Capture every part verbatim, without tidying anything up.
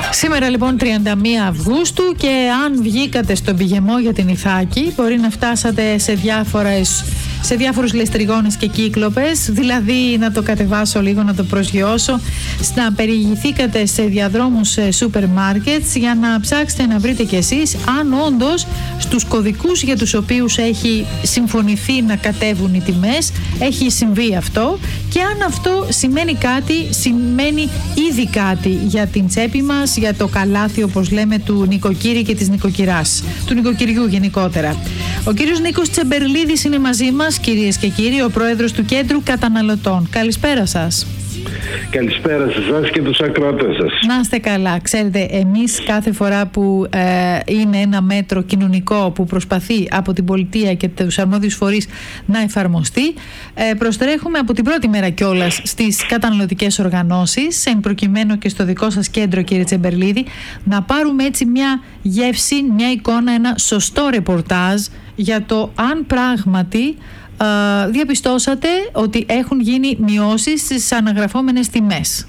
Σήμερα λοιπόν τριάντα μία Αυγούστου και αν βγήκατε στον πηγεμό για την Ιθάκη μπορεί να φτάσατε σε, διάφορες, σε διάφορους λεστριγόνες και κύκλοπες, δηλαδή να το κατεβάσω λίγο, να το προσγειώσω, να περιηγηθήκατε σε διαδρόμους σούπερ μάρκετς για να ψάξετε να βρείτε κι εσείς αν όντως στους κωδικούς για τους οποίους έχει συμφωνηθεί να κατέβουν οι τιμές έχει συμβεί αυτό και αν αυτό σημαίνει κάτι, σημαίνει ήδη κάτι για την τσέπη μας, για το καλάθι όπως λέμε του νοικοκύρη και της νοικοκυράς, του νοικοκυριού γενικότερα. Ο κύριος Νίκος Τσεμπερλίδης είναι μαζί μας, κυρίες και κύριοι, ο πρόεδρος του Κέντρου Καταναλωτών. Καλησπέρα σας. Καλησπέρα σε εσάς και τους ακροατές σας. Να είστε καλά. Ξέρετε, εμείς κάθε φορά που ε, είναι ένα μέτρο κοινωνικό που προσπαθεί από την πολιτεία και τους αρμόδιους φορείς να εφαρμοστεί, ε, προστρέχουμε από την πρώτη μέρα κιόλας στις καταναλωτικές οργανώσεις, εν προκειμένου και στο δικό σας κέντρο, κύριε Τσεμπερλίδη, να πάρουμε έτσι μια γεύση, μια εικόνα, ένα σωστό ρεπορτάζ για το αν πράγματι Uh, διαπιστώσατε ότι έχουν γίνει μειώσεις στις αναγραφόμενες τιμές.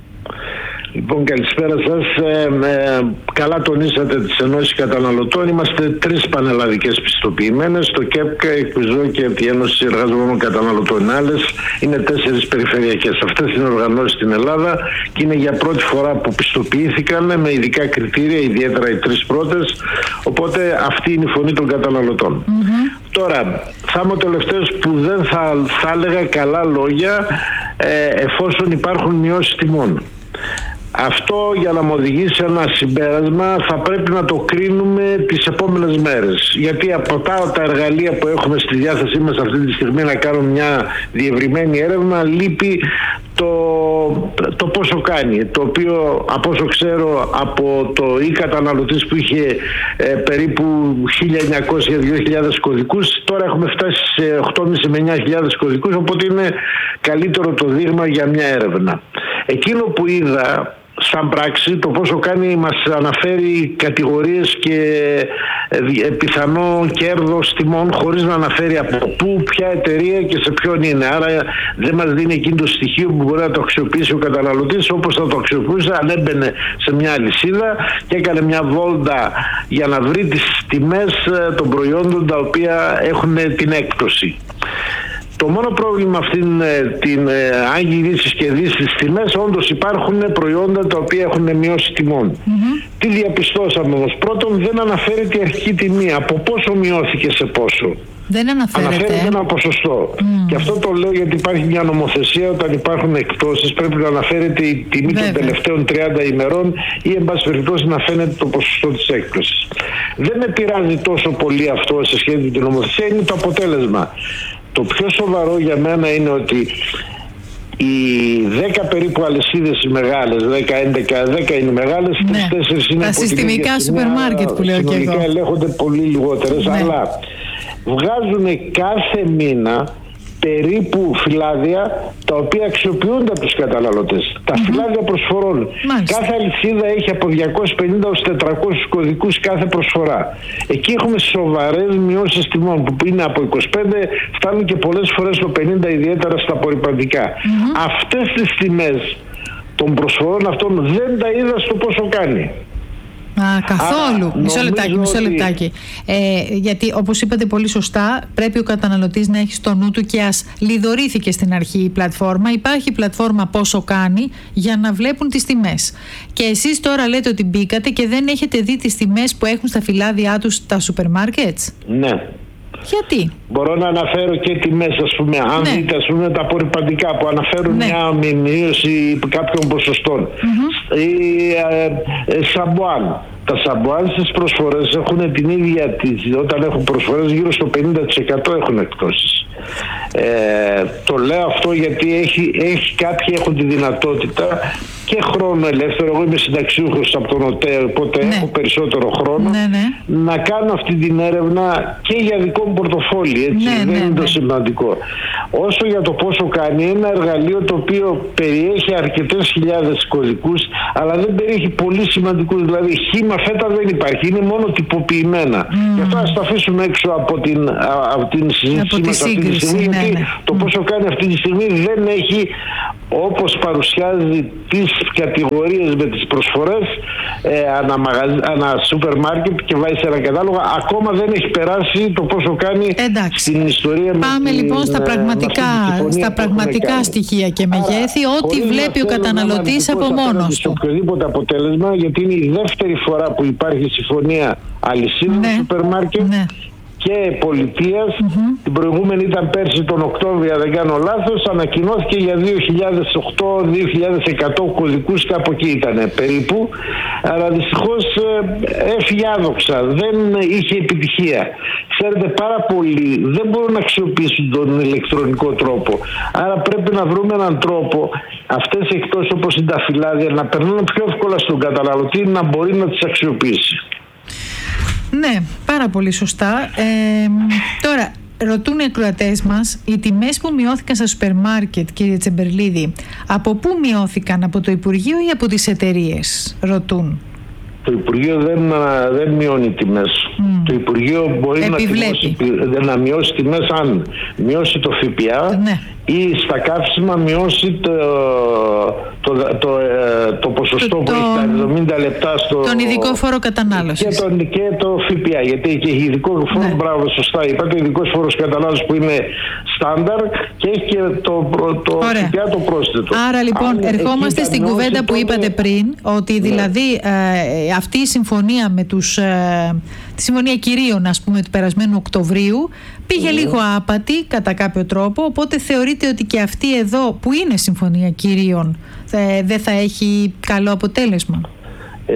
Λοιπόν, καλησπέρα σας. Ε, ε, καλά τονίσατε τις ενώσεις καταναλωτών. Είμαστε τρεις πανελλαδικές πιστοποιημένες, το ΚΕΠΚΑ, η ΚΟΙΖΟ και η Ένωση Εργαζομένων Καταναλωτών. Άλλες είναι τέσσερις περιφερειακές. Αυτές είναι οργανώσεις στην Ελλάδα και είναι για πρώτη φορά που πιστοποιήθηκαν με ειδικά κριτήρια, ιδιαίτερα οι τρεις πρώτες. Οπότε αυτή είναι η φωνή των καταναλωτών. Mm-hmm. Τώρα, θα είμαι ο τελευταίος που δεν θα, θα έλεγα καλά λόγια ε, εφόσον υπάρχουν μειώσεις τιμών. Αυτό για να μου οδηγήσει σε ένα συμπέρασμα θα πρέπει να το κρίνουμε τις επόμενες μέρες. Γιατί από τα, τα εργαλεία που έχουμε στη διάθεσή μας αυτή τη στιγμή να κάνουμε μια διευρυμένη έρευνα λείπει το, το πόσο κάνει. Το οποίο από όσο ξέρω από το e-καταναλωτής που είχε ε, περίπου χίλια εννιακόσια με δύο χιλιάδες κωδικούς, τώρα έχουμε φτάσει σε οκτώ χιλιάδες πεντακόσιους με εννιά χιλιάδες κωδικούς, οπότε είναι καλύτερο το δείγμα για μια έρευνα. Εκείνο που είδα σαν πράξη, το πόσο κάνει μας αναφέρει κατηγορίες και πιθανό κέρδος τιμών χωρίς να αναφέρει από πού, ποια εταιρεία και σε ποιον είναι. Άρα δεν μας δίνει εκείνο το στοιχείο που μπορεί να το αξιοποιήσει ο καταναλωτής όπως θα το αξιοποιούσε αν έμπαινε σε μια αλυσίδα και έκανε μια βόλτα για να βρει τις τιμές των προϊόντων τα οποία έχουν την έκπτωση. Το μόνο πρόβλημα με αυτήν την, αν γυρίσεις και δεις τις τιμές, όντως υπάρχουν προϊόντα τα οποία έχουν μειώσει τιμών. Mm-hmm. Τι διαπιστώσαμε όμως? Πρώτον, δεν αναφέρει τη αρχική τιμή, από πόσο μειώθηκε σε πόσο. Δεν αναφέρεται. Αναφέρεται ένα ποσοστό. Mm. Και αυτό το λέω γιατί υπάρχει μια νομοθεσία, όταν υπάρχουν εκπτώσεις πρέπει να αναφέρεται η τιμή Βέβαια. των τελευταίων τριάντα ημερών ή εν πάση περιπτώσει να φαίνεται το ποσοστό της έκπτωσης. Δεν με πειράζει τόσο πολύ αυτό σε σχέση με την νομοθεσία, είναι το αποτέλεσμα. Το πιο σοβαρό για μένα είναι ότι οι δέκα περίπου αλυσίδες οι μεγάλες, δέκα έντεκα, δέκα είναι μεγάλες, ναι. τρεις τέσσερις είναι τα συστημικά σούπερ μάρκετ που λέω και εγώ. Συνολικά ελέγχονται πολύ λιγότερες, ναι. αλλά βγάζουν κάθε μήνα περίπου φυλάδια τα οποία αξιοποιούνται από τους καταναλωτές. Τα mm-hmm. φυλάδια προσφορών. Μάλιστα. Κάθε αλυσίδα έχει από διακόσιους πενήντα έως τετρακόσιους κωδικούς κάθε προσφορά. Εκεί έχουμε σοβαρές μειώσεις τιμών που είναι από είκοσι πέντε, φτάνουν και πολλές φορές στο πενήντα, ιδιαίτερα στα απορρυπαντικά. Mm-hmm. Αυτές τις τιμές των προσφορών αυτών δεν τα είδα στο πόσο κάνει. Α, καθόλου. Άρα, μισό λεπτάκι, μισό λεπτάκι. Ότι... Ε, γιατί όπως είπατε πολύ σωστά, πρέπει ο καταναλωτής να έχει στο νου του και ας λιδωρήθηκε στην αρχή η πλατφόρμα. Υπάρχει πλατφόρμα πόσο κάνει για να βλέπουν τις τιμές. Και εσείς τώρα λέτε ότι μπήκατε και δεν έχετε δει τις τιμές που έχουν στα φυλάδια τους τα σούπερ μάρκετς. Ναι. Γιατί? Μπορώ να αναφέρω και τιμές, ας πούμε, αν ναι. δείτε ας πούμε, τα απορρυπαντικά που αναφέρουν ναι. μια μείωση κάποιων ποσοστών. Mm-hmm. Ή ε, ε, σαμπουάν. Τα σαμπουάν στις προσφορές έχουν την ίδια, όταν έχουν προσφορές γύρω στο πενήντα τοις εκατό έχουν εκπτώσεις. Ε, το λέω αυτό γιατί έχει, έχει, κάποιοι έχουν τη δυνατότητα και χρόνο ελεύθερο. Εγώ είμαι συνταξιούχος από τον ΟΤΕ, οπότε ναι. έχω περισσότερο χρόνο ναι, ναι. να κάνω αυτή την έρευνα και για δικό μου πορτοφόλι. Έτσι, ναι, δεν ναι, είναι ναι. το σημαντικό. Όσο για το πόσο κάνει, ένα εργαλείο το οποίο περιέχει αρκετές χιλιάδες κωδικούς, αλλά δεν περιέχει πολύ σημαντικούς. Δηλαδή, χήμα φέτα δεν υπάρχει, είναι μόνο τυποποιημένα. Mm. Γι' αυτό ας τα αφήσουμε έξω από την, από την συζήτησή μας αυτή τη στιγμή, ναι, γιατί ναι. το πόσο κάνει αυτή τη στιγμή δεν έχει όπως παρουσιάζει τις κατηγορίες με τις προσφορές ε, ανα, μαγαζ... ανα σούπερ μάρκετ και βάζει σε ένα κατάλογο, ακόμα δεν έχει περάσει το πόσο κάνει. Εντάξει. Στην ιστορία. Πάμε με λοιπόν την, στα πραγματικά, στα πραγματικά στοιχεία και μεγέθη, ό,τι βλέπει ο καταναλωτής από μόνος του. Οποιοδήποτε αποτέλεσμα, γιατί είναι η δεύτερη φορά που υπάρχει συμφωνία αλυσίδων ναι. σούπερ μάρκετ ναι. και πολιτείας. Mm-hmm. Την προηγούμενη ήταν πέρσι τον Οκτώβριο, αν δεν κάνω λάθος, ανακοινώθηκε για δύο χιλιάδες οκτώ με δύο χιλιάδες εκατό κωδικούς, κάπου εκεί ήταν περίπου, αλλά δυστυχώς έφυγε άδοξα, δεν είχε επιτυχία. Ξέρετε, πάρα πολλοί δεν μπορούν να αξιοποιήσουν τον ηλεκτρονικό τρόπο, άρα πρέπει να βρούμε έναν τρόπο αυτές οι εκτός όπως είναι τα φυλάδια να περνούν πιο εύκολα στον καταναλωτή, να μπορεί να τις αξιοποιήσει. Ναι, πάρα πολύ σωστά. Ε, τώρα, ρωτούν οι ακροατές μας, οι τιμές που μειώθηκαν στα σούπερ μάρκετ, κύριε Τσεμπερλίδη, από πού μειώθηκαν, από το Υπουργείο ή από τις εταιρείες, ρωτούν. Το Υπουργείο δεν, δεν μειώνει τιμές. Mm. Το Υπουργείο μπορεί να, τιμώσει, να μειώσει τιμές αν μειώσει το ΦΠΑ ναι. ή στα καύσιμα μειώσει το, το, το, το, το ποσοστό το, που το, έχει τα εβδομήντα λεπτά στο... Τον ειδικό φόρο κατανάλωσης. Και, τον, και το ΦΠΑ, γιατί έχει ειδικό φόρο, ναι. μπράβο, σωστά είπατε, ειδικός φόρος κατανάλωσης που είναι στάνταρ και έχει και το, το ΦΠΑ το πρόσθετο. Άρα λοιπόν αν ερχόμαστε στην κουβέντα που είπατε πριν, ότι δηλαδή ναι. ε, αυτή η συμφωνία με τους... Ε, τη συμφωνία κυρίων, ας πούμε, του περασμένου Οκτωβρίου πήγε mm. λίγο άπατη κατά κάποιο τρόπο, οπότε θεωρείτε ότι και αυτή εδώ που είναι συμφωνία κυρίων δεν θα έχει καλό αποτέλεσμα? Ε,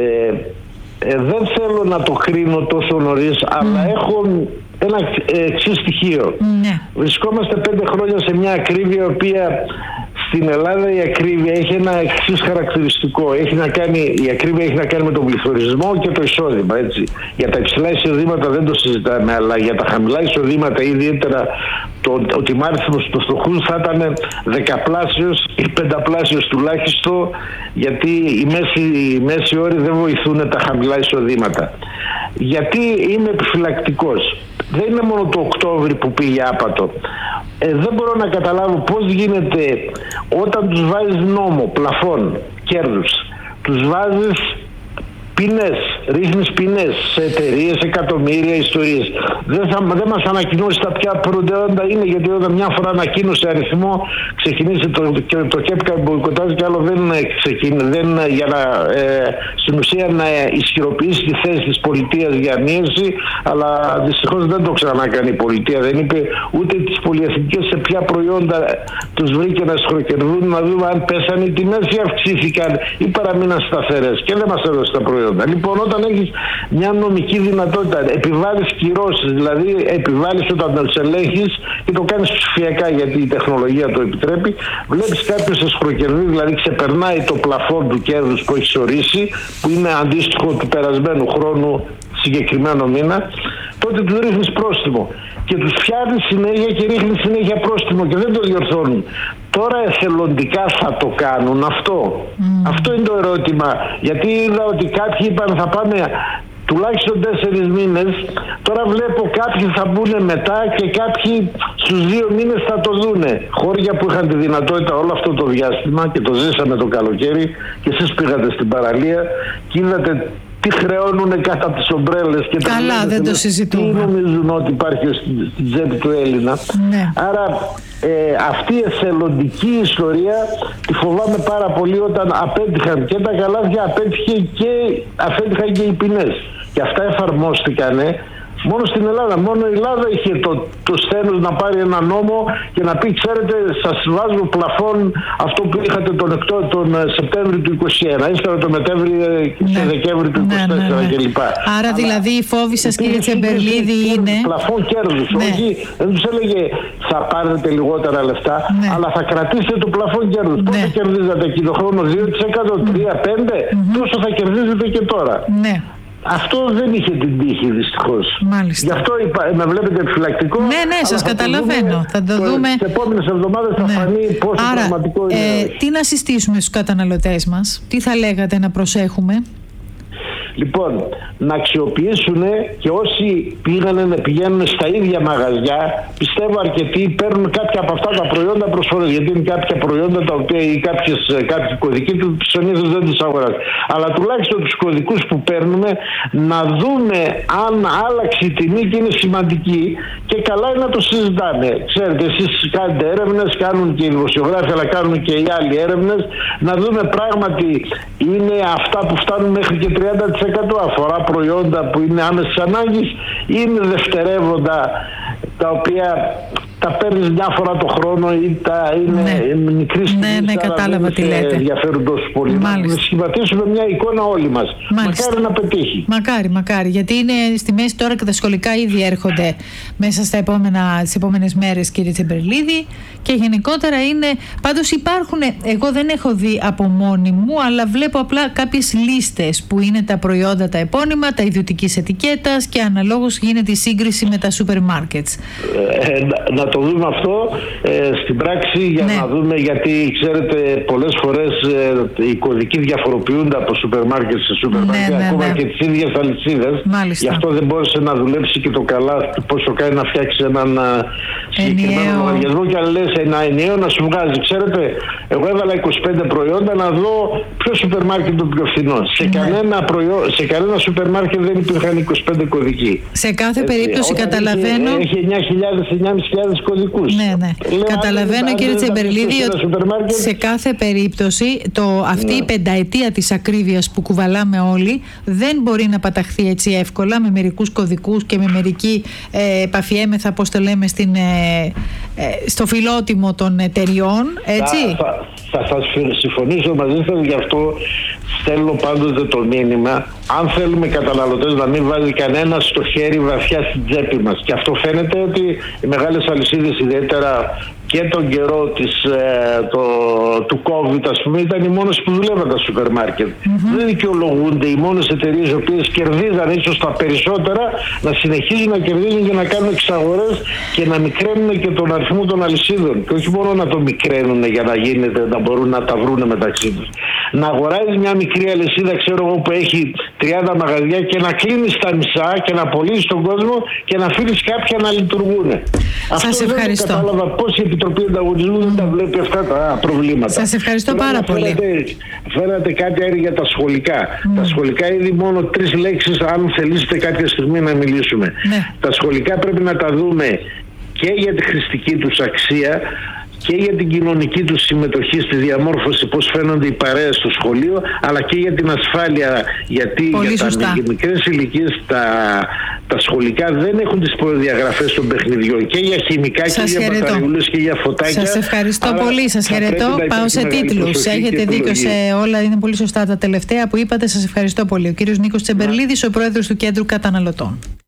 ε, δεν θέλω να το κρίνω τόσο νωρίς, mm. αλλά έχω ένα εξής στοιχείο. Mm. Βρισκόμαστε πέντε χρόνια σε μια ακρίβεια, η οποία στην Ελλάδα η ακρίβεια έχει ένα εξής χαρακτηριστικό. Έχει να κάνει, η ακρίβεια έχει να κάνει με τον πληθωρισμό και το εισόδημα. Έτσι. Για τα υψηλά εισοδήματα δεν το συζητάμε, αλλά για τα χαμηλά εισοδήματα, ιδιαίτερα το, ο τιμάριθμος του φτωχού θα ήταν δεκαπλάσιος ή πενταπλάσιος τουλάχιστον, γιατί οι μέση, οι μέση όροι δεν βοηθούν τα χαμηλά εισοδήματα. Γιατί είμαι επιφυλακτικός. Δεν είναι μόνο το Οκτώβρη που πήγε άπατο. Ε, δεν μπορώ να καταλάβω πώς γίνεται όταν τους βάζεις νόμο, πλαφόν, κέρδους, τους βάζεις ποινές, ρίχνεις ποινές σε εταιρείες, εκατομμύρια, ιστορίες. Δεν, θα, δεν μας ανακοινώσει τα ποια προϊόντα είναι, γιατί όταν μια φορά ανακοίνωσε αριθμό, ξεκινήσει το, το, το ΚΕΠΚΑ μποϊκοτάζει και άλλο δεν ξεκινήσει, δεν, για να, ε, στην ουσία να ισχυροποιήσει τη θέση της πολιτείας για μείωση, αλλά δυστυχώς δεν το ξανακάνει η πολιτεία. Δεν είπε ούτε τις πολυεθνικές σε ποια προϊόντα τους βρήκε να σχροκερδούν, να δούμε αν πέσανε οι τιμές ή αυξήθηκαν ή παραμείναν σταθερές, και δεν μας έδωσε τα προϊόντα. Λοιπόν, όταν έχεις μια νομική δυνατότητα, επιβάλλεις κυρώσεις, δηλαδή επιβάλλεις όταν τους ελέγχεις και το κάνεις ψηφιακά γιατί η τεχνολογία το επιτρέπει, βλέπεις κάποιος σε σχροκερδεί, δηλαδή ξεπερνάει το πλαφόν του κέρδους που έχεις ορίσει, που είναι αντίστοιχο του περασμένου χρόνου συγκεκριμένο μήνα, τότε τους ρίχνεις πρόστιμο και τους φτιάχνεις συνέχεια και ρίχνεις συνέχεια πρόστιμο και δεν το διορθώνουν. Τώρα εθελοντικά θα το κάνουν αυτό. Mm. Αυτό είναι το ερώτημα. Γιατί είδα ότι κάποιοι είπαν θα πάμε τουλάχιστον τέσσερις μήνες. Τώρα βλέπω κάποιοι θα μπουν μετά και κάποιοι στους δύο μήνες θα το δούνε. Χώρια που είχαν τη δυνατότητα όλο αυτό το διάστημα και το ζήσαμε το καλοκαίρι και εσείς πήγατε στην παραλία και είδατε τι χρεώνουν κάτω από τις ομπρέλες και καλά, τα δεν το συζητούμε. Τι νομίζουν ότι υπάρχει στην τσέπη του Έλληνα. Ναι. Άρα ε, αυτή η εθελοντική ιστορία τη φοβάμαι πάρα πολύ, όταν απέτυχαν και τα καλάθια, απέτυχε και, απέτυχαν και οι ποινές. Και αυτά εφαρμόστηκαν μόνο στην Ελλάδα. Μόνο η Ελλάδα είχε το, το στένος να πάρει ένα νόμο και να πει, ξέρετε, σας βάζω πλαφόν αυτό που είχατε τον, τον Σεπτέμβριο του είκοσι ένα, ύστερα το Μετέμβριο και ναι. Δεκέμβριο του είκοσι τέσσερα ναι, ναι, ναι. κλπ. Άρα αλλά δηλαδή οι φόβοι σας, κύριε Τσεμπερλίδη, είναι πλαφόν κέρδους. Ναι. Όχι, δεν τους έλεγε θα πάρετε λιγότερα λεφτά, ναι. αλλά θα κρατήσετε το πλαφόν κέρδους. Ναι. Πόσο κερδίζατε εκεί το χρόνο, δύο τοις εκατό, τρία πέντε τοις εκατό, mm-hmm. τόσο θα κερδίζετε και τώρα. Ναι. Αυτό δεν είχε την τύχη, δυστυχώς. Μάλιστα. Γι' αυτό είπα, με βλέπετε επιφυλακτικό. Ναι, ναι, σας καταλαβαίνω. Δούμε, θα το δούμε. Τις επόμενες εβδομάδες θα ναι. φανεί πόσο άρα, πραγματικό είναι. Ε, τι να συστήσουμε στους καταναλωτές μας, τι θα λέγατε να προσέχουμε? Λοιπόν, να αξιοποιήσουν και όσοι πήγανε να πηγαίνουν στα ίδια μαγαζιά, πιστεύω αρκετοί παίρνουν κάποια από αυτά τα προϊόντα προσφορές, γιατί είναι κάποια προϊόντα τα οποία ή κάποιες, κάποιοι κωδικοί του συνήθως δεν τις αγοράζουν. Αλλά τουλάχιστον τους κωδικούς που παίρνουμε να δούμε αν άλλαξε η τιμή, και είναι σημαντική και καλά είναι να το συζητάμε. Ξέρετε, εσείς κάνετε έρευνες, κάνουν και οι δημοσιογράφοι, αλλά κάνουν και οι άλλοι έρευνες, να δούμε πράγματι είναι αυτά που φτάνουν μέχρι και τριάντα τοις εκατό, αφορά προϊόντα που είναι άμεσης ανάγκης, είναι δευτερεύοντα τα οποία τα παίρνεις μια φορά το χρόνο ή τα είναι ναι. μικρή στιγμή, ναι, ναι, κατάλαβα τι λέτε. Ενδιαφέρουν τόσο πολύ. Μάλιστα. Να σχηματίσουμε μια εικόνα όλοι μας. Μάλιστα. Μακάρι να πετύχει. Μακάρι, μακάρι. Γιατί είναι στη μέση τώρα και τα σχολικά ήδη έρχονται μέσα στα επόμενα, στις επόμενες μέρες, κύριε Τσεμπερλίδη. Και γενικότερα είναι. Πάντως υπάρχουν, εγώ δεν έχω δει από μόνη μου, αλλά βλέπω απλά κάποιες λίστες που είναι τα προϊόντα τα επώνυμα, τα ιδιωτικής ετικέτας και αναλόγως γίνεται η σύγκριση με τα σούπερ μάρκετς. Ε, να, να το δούμε αυτό ε, στην πράξη για ναι. να δούμε, γιατί ξέρετε πολλές φορές ε, οι κωδικοί διαφοροποιούνται από σούπερ μάρκετ σε σούπερ μάρκετ, ναι, ναι, ακόμα ναι. και τις ίδιες αλυσίδες. Γι' αυτό δεν μπόρεσε να δουλέψει και το καλά πόσο κάνει να φτιάξει έναν συγκεκριμένο λογαριασμό, και αν λες ένα ενιαίο να σου βγάζει. Ξέρετε, εγώ έβαλα είκοσι πέντε προϊόντα να δω ποιο σούπερ μάρκετ το πιο φθηνό. Σε, ναι. κανένα προϊό... σε κανένα σούπερ μάρκετ δεν υπήρχαν είκοσι πέντε κωδικοί. Σε κάθε Έτσι, περίπτωση καταλαβαίνω. Έχει, έχει εννιά χιλιάδες με εννιά χιλιάδες κωδικούς. Ναι, ναι. Λέω, καταλαβαίνω, κύριε Τσεμπερλίδη, ότι σε κάθε περίπτωση το, αυτή ναι. η πενταετία της ακρίβειας που κουβαλάμε όλοι δεν μπορεί να παταχθεί έτσι εύκολα με μερικούς κωδικούς και με μερική ε, επαφιέμεθα, πώς το λέμε, στην, ε, ε, στο φιλότιμο των εταιριών. Έτσι. Θα, θα, θα, θα συμφωνήσω μαζί σας, γι' αυτό στέλνω πάντοτε το μήνυμα. Αν θέλουμε καταναλωτές να μην βάζει κανένα στο χέρι βαθιά στην τσέπη μας. Και αυτό φαίνεται ότι οι μεγάλες αλυσίδες, ιδιαίτερα και τον καιρό της, ε, το, του COVID, ας πούμε, ήταν οι μόνες που δουλεύαν τα σούπερ μάρκετ. Mm-hmm. Δεν δικαιολογούνται οι μόνες εταιρείες οι οποίες κερδίζαν ίσως τα περισσότερα να συνεχίζουν να κερδίζουν και να κάνουν εξαγορές και να μικραίνουν και τον αριθμό των αλυσίδων. Και όχι μόνο να το μικραίνουν για να γίνεται, να μπορούν να τα βρούνε μεταξύ τους. Να αγοράζεις μια μικρή αλυσίδα, ξέρω εγώ, που έχει τριάντα μαγαζιά και να κλείνεις τα μισά και να πωλήσεις τον κόσμο και να αφήνεις κάποια να λειτουργούν. Σας Αυτό ευχαριστώ. Δεν κατάλαβα πώς η Επιτροπή Ανταγωνισμού δεν τα βλέπει αυτά τα προβλήματα. Σας ευχαριστώ Τώρα πάρα πολύ. Φέρατε, φέρατε κάτι άρη για τα σχολικά. Mm. Τα σχολικά ήδη μόνο τρεις λέξεις, αν θελήσετε κάποια στιγμή να μιλήσουμε. Ναι. Τα σχολικά πρέπει να τα δούμε και για τη χρηστική τους αξία και για την κοινωνική τους συμμετοχή στη διαμόρφωση, πώς φαίνονται οι παρέες στο σχολείο, αλλά και για την ασφάλεια, γιατί Πολύ για σωστά. τα μικρές ηλικίες τα, τα σχολικά δεν έχουν τις προδιαγραφές των παιχνιδιών και για χημικά σας και χαιρετώ. Για μπαταριούλες και για φωτάκια. Σας ευχαριστώ πολύ, σας χαιρετώ. Πάω σε τίτλους. Έχετε δίκιο σε όλα, είναι πολύ σωστά τα τελευταία που είπατε. Σας ευχαριστώ πολύ. Ο κύριος Νίκος Τσεμπερλίδης, ο πρόεδρος του Κέντρου Καταναλωτών.